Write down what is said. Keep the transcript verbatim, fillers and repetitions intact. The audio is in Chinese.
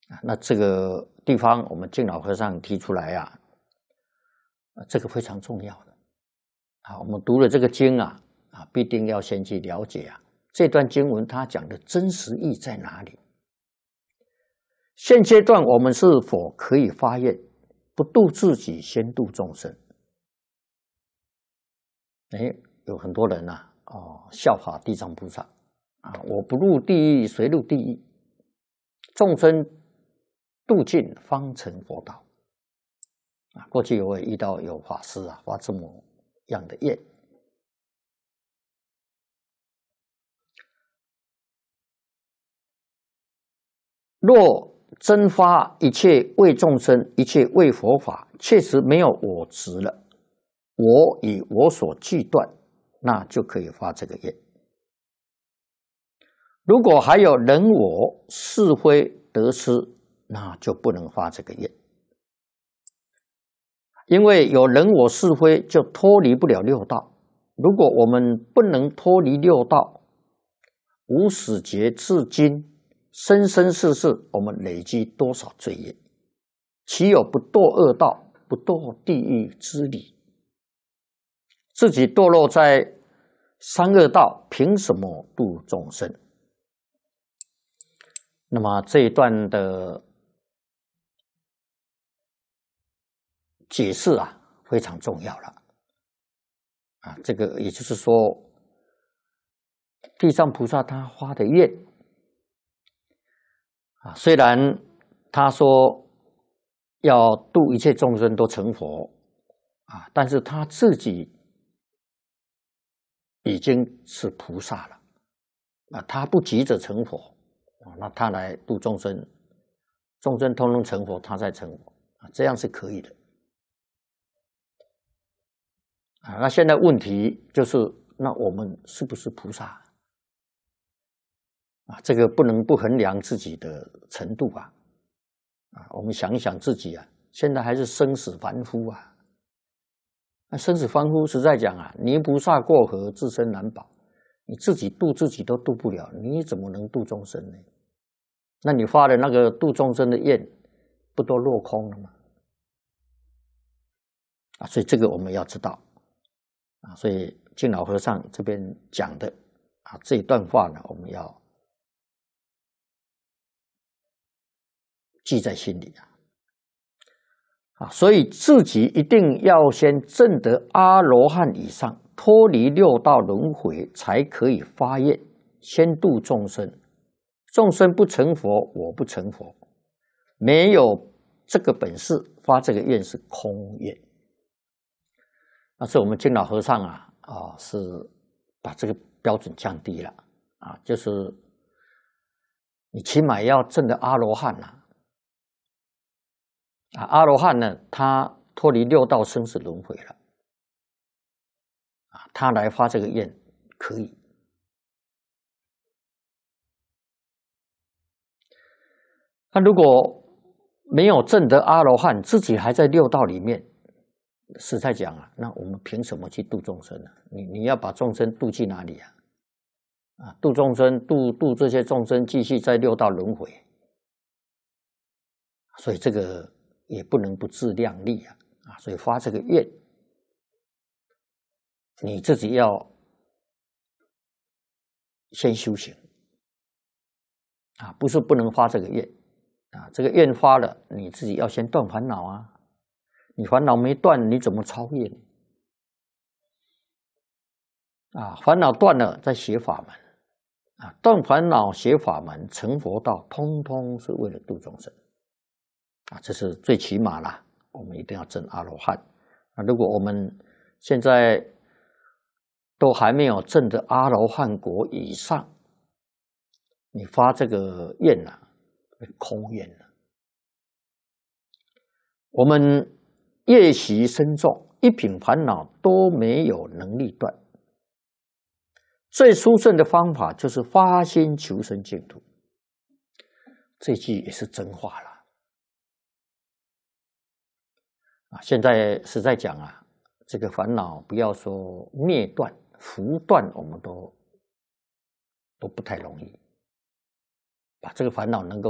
啊，那这个地方我们敬老和尚提出来啊，啊，这个非常重要的啊。我们读了这个经啊，啊，必定要先去了解啊，这段经文它讲的真实意在哪里？现阶段我们是否可以发愿，不度自己，先度众生？哎，有很多人呐、啊，哦，效法地藏菩萨啊，我不入地狱，谁入地狱？众生度尽，方成佛道。啊，过去我也遇到有法师啊，发这么样的愿。若真发一切为众生，一切为佛法，确实没有我执了，我与我所俱断，那就可以发这个愿。如果还有人我是非得失，那就不能发这个愿。因为有人我是非，就脱离不了六道。如果我们不能脱离六道，无始劫至今，生生世世，我们累积多少罪业？岂有不堕恶道、不堕地狱之理？自己堕落在三恶道，凭什么度众生？那么这一段的解释啊，非常重要了。啊，这个也就是说，地藏菩萨他发的愿啊，虽然他说要度一切众生都成佛啊，但是他自己已经是菩萨了啊，他不急着成佛啊，那他来度众生，众生通通成佛，他再成佛啊，这样是可以的。啊，那现在问题就是，那我们是不是菩萨啊？这个不能不衡量自己的程度啊！啊，我们想一想自己啊，现在还是生死凡夫啊。那生死凡夫，实在讲啊，泥菩萨过河，自身难保。你自己度自己都度不了，你怎么能度众生呢？那你发的那个度众生的愿，不都落空了吗？啊，所以这个我们要知道。啊，所以敬老和尚这边讲的啊这一段话呢，我们要记在心里啊。啊，所以自己一定要先证得阿罗汉以上，脱离六道轮回，才可以发愿，先度众生。众生不成佛，我不成佛，没有这个本事，发这个愿是空愿。那是我们敬老和尚啊，啊是把这个标准降低了啊，就是你起码要证得阿罗汉啊，啊阿罗汉呢，他脱离六道生死轮回了，啊，他来发这个愿可以。那如果没有证得阿罗汉，自己还在六道里面。实在讲啊，那我们凭什么去度众生呢？你你要把众生度去哪里啊？啊，度众生，度度这些众生继续在六道轮回，所以这个也不能不自量力啊！啊，所以发这个愿，你自己要先修行啊，不是不能发这个愿啊，这个愿发了，你自己要先断烦恼啊。你烦恼没断，你怎么超越呢？啊，烦恼断了，再学法门啊，断烦恼、学法门、成佛道，通通是为了度众生啊，这是最起码啦。我们一定要证阿罗汉啊！如果我们现在都还没有证得阿罗汉果以上，你发这个愿啊，空愿了。我们业习深重，一品烦恼都没有能力断。最殊胜的方法就是发心求生净土。这句也是真话了啊！现在实在讲啊，这个烦恼不要说灭断、伏断，我们都都不太容易把这个烦恼能够